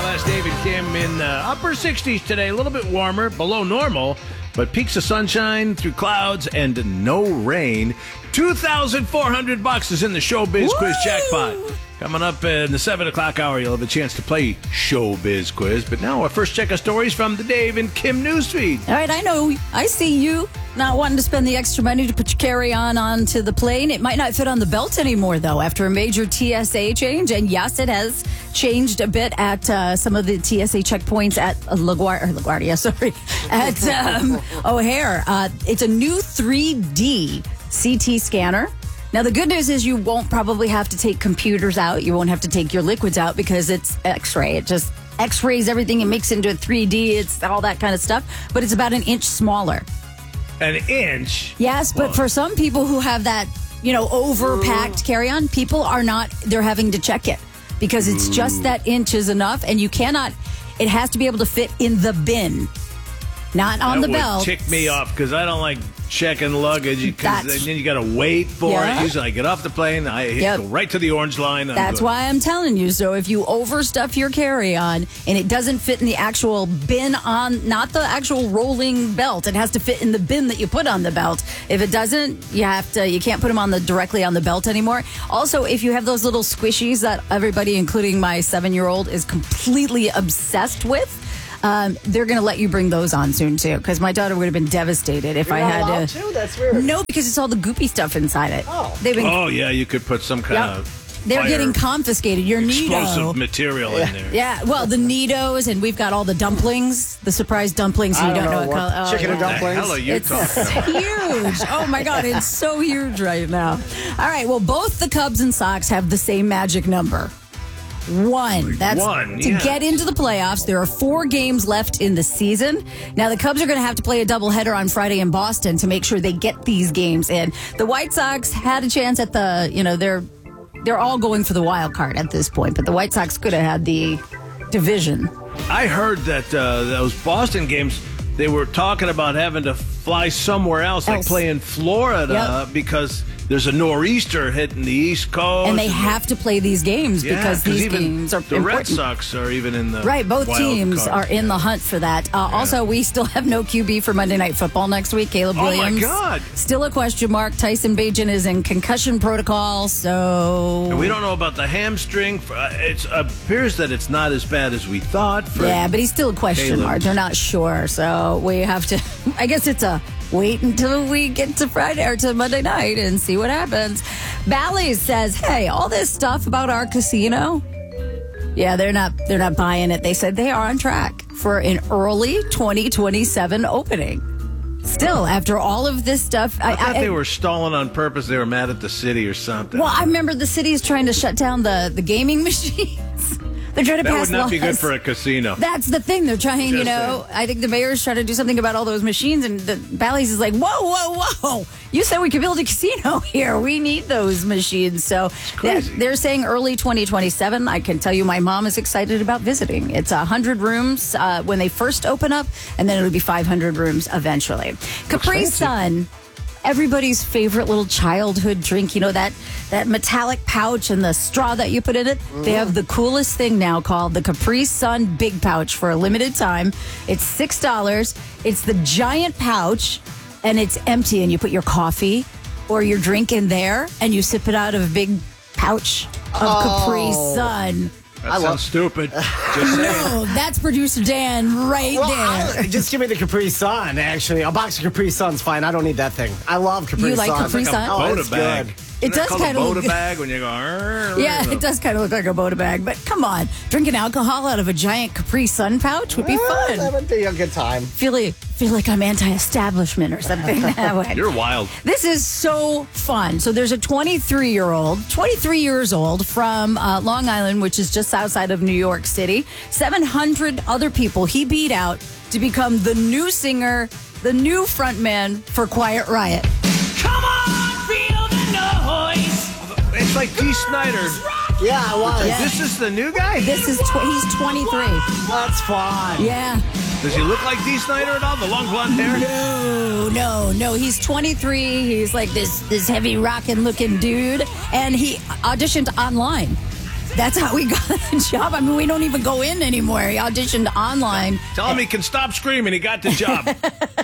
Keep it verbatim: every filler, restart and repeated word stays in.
Last David Kim in the upper sixties today. A little bit warmer, below normal, but peaks of sunshine through clouds and no rain. two thousand four hundred bucks is in the Showbiz Woo! Quiz jackpot. Coming up in the seven o'clock hour, you'll have a chance to play Showbiz Quiz. But now our first check of stories from the Dave and Kim newsfeed. All right, I know. I see you not wanting to spend the extra money to put your carry-on onto the plane. It might not fit on the belt anymore, though, after a major T S A change. And yes, it has changed a bit at uh, some of the T S A checkpoints at LaGuardia, or LaGuardia, sorry, at um, O'Hare. Uh, it's a new three D C T scanner. Now, the good news is you won't probably have to take computers out. You won't have to take your liquids out because it's X-ray. It just X-rays everything and makes it into a three D. It's all that kind of stuff. But it's about an inch smaller. An inch? Yes, but Whoa. for some people who have that, you know, overpacked carry-on, people are not, they're having to check it because it's Ooh. just that inch is enough. And you cannot, it has to be able to fit in the bin, not on that the would belt. Tick me off because I don't like checking luggage because then you got to wait for Yeah. it. Usually I get off the plane, I Yep. go right to the orange line. I'm That's good. why I'm telling you. So if you overstuff your carry-on and it doesn't fit in the actual bin on, not the actual rolling belt, it has to fit in the bin that you put on the belt. If it doesn't, you have to, you can't put them on the directly on the belt anymore. Also, if you have those little squishies that everybody, including my seven-year-old, is completely obsessed with, Um, they're going to let you bring those on soon, too, because my daughter would have been devastated if You're I not had allowed to. to? That's weird. No, because it's all the goopy stuff inside it. Oh. They've been, Oh, yeah, you could put some kind Yep. of they're fire, getting confiscated. Your explosive Nido. material in there. Yeah, well, the Nidos, and we've got all the dumplings, the surprise dumplings. So I you don't don't know know what what- color. chicken oh, and yeah. The dumplings. hell are you It's talking about? huge. Oh my God, it's so huge right now. All right, well, both the Cubs and Sox have the same magic number. One. That's One, to yeah. get into the playoffs. There are four games left in the season. Now, the Cubs are going to have to play a doubleheader on Friday in Boston to make sure they get these games in. The White Sox had a chance at the, you know, they're they're all going for the wild card at this point, but the White Sox could have had the division. I heard that uh, those Boston games, they were talking about having to fly somewhere else, like Else. play in Florida, Yep. because there's a nor'easter hitting the East Coast. And they have to play these games Yeah, because these even games are the important. Red Sox are even in the Right, both wild teams card. are in the hunt for that. Uh, Also, we still have no Q B for Monday Night Football next week. Caleb Oh, my Williams, God. still a question mark. Tyson Bagent is in concussion protocol, so And we don't know about the hamstring. It appears that it's not as bad as we thought. For yeah, but he's still a question Caleb. mark. They're not sure, so we have to. I guess it's a wait until we get to Friday or to Monday night and see what happens. Bally's says, "Hey, all this stuff about our casino." Yeah, they're not they're not buying it. They said they are on track for an early twenty twenty-seven opening. Still, after all of this stuff, I thought they were stalling on purpose. They were mad at the city or something. Well, I remember the city is trying to shut down the, the gaming machines. They're trying to that pass would not laws. be good for a casino. That's the thing. They're trying, you Just know, saying. I think the mayor's trying to do something about all those machines, and the Bally's is like, whoa, whoa, whoa. You said we could build a casino here. We need those machines. So crazy. that- they're saying early twenty twenty-seven. I can tell you my mom is excited about visiting. It's one hundred rooms uh, when they first open up, and then it'll be five hundred rooms eventually. Capri fancy. Sun. Everybody's favorite little childhood drink, you know, that that metallic pouch and the straw that you put in it. They have the coolest thing now called the Capri Sun Big Pouch for a limited time. It's six dollars. It's the giant pouch, and it's empty, and you put your coffee or your drink in there, and you sip it out of a big pouch of Capri Oh. Sun. That I sounds love- stupid. Just saying. No, that's producer Dan right Well, there. I- just give me the Capri Sun, actually. A box of Capri Sun's fine. I don't need that thing. I love Capri You Sun. like Capri It's like a Sun? Oh, Boda it's bag. good. It does kind kinda of look- Boda bag when you go. "Arr." Yeah, it does kind of look like a Boda bag, but come on. Drinking alcohol out of a giant Capri Sun pouch would be Well, that fun. would be a good time. Feel like, feel like I'm anti-establishment or something that way. You're wild. This is so fun. So there's a twenty-three-year-old, twenty-three years old from uh, Long Island, which is just outside of New York City. seven hundred other people he beat out to become the new singer, the new frontman for Quiet Riot. Come on, feel the noise. It's like Dee Snyder. Yeah, I was. Yeah. This is the new guy? This is, tw- he's twenty-three. That's fun. Yeah. Does he look like Dee Snyder at all? The long blonde hair? No, no, no. He's twenty-three. He's like this this heavy rockin' looking dude, and he auditioned online. That's how he got the job. I mean, we don't even go in anymore. He auditioned online. Tell him he can stop screaming. He got the job.